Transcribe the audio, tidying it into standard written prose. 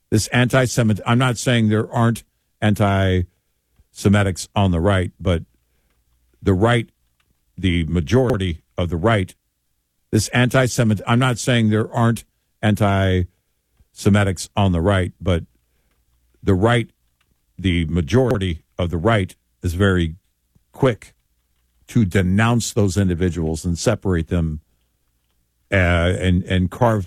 This anti-Semitic, I'm not saying there aren't anti-Semitics on the right, but the right, the majority of the right, this anti-Semitic, I'm not saying there aren't anti-Semitics on the right, but the right, the majority of the right is very quick to denounce those individuals and separate them and carve